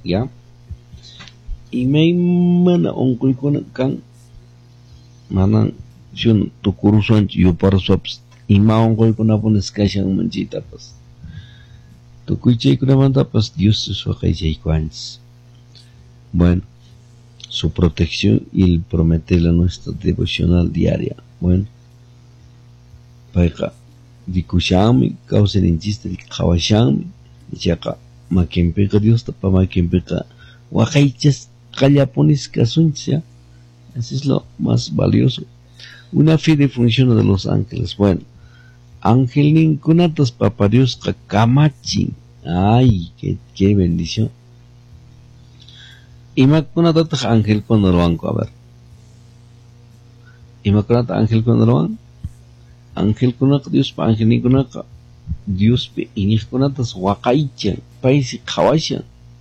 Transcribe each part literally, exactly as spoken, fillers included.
ya y me mana onkuy kuna kan manan shun tukurusan yo parsops ima onkuy kuna pones kashan manchita pas tukuy chay kuna manta pas Dios su kay chay kwans. Bueno, su protección y el prometerle a nuestra devocional diaria. Bueno, para Vikushami, causa el chiste de Kawashami, y chaca, Makempeka Dios tapa Makempeka, Wakaiches, Kayaponis Kasuncha, eso es lo más valioso. Una fe de función de los ángeles. Bueno, ángel nincunatas papa Dios Kakamachi, ay, qué, qué bendición. Imakunata ángel con el banco, a ver. Imakunata ángel con el banco. Ángel kunaka Dios pa ángel ni kunaka Dios pe inih kunatas wakaichan paisi kawashan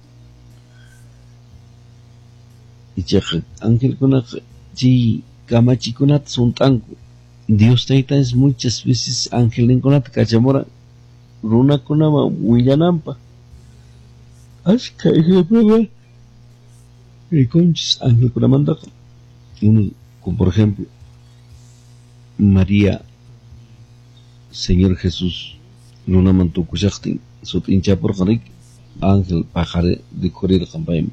ichaka ángel kunaka chi kamachi kunatas untanku Dios taita es muchas veces ángel ni kunata kachamora runa kunama willanampa ashka ejemplo y conchis ángel kunamandaka uno como por ejemplo María Señor Jesús, Luna Mantucushachtin, Sut hincha por Harik, Ángel Pajare de Corrier Campaim.